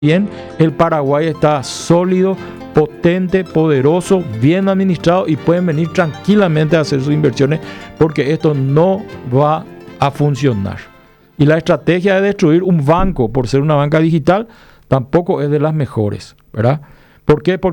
bien, el Paraguay está sólido, potente, poderoso, bien administrado y pueden venir tranquilamente a hacer sus inversiones porque esto no va a funcionar. Y la estrategia de destruir un banco por ser una banca digital tampoco es de las mejores, ¿verdad? ¿Por qué? Porque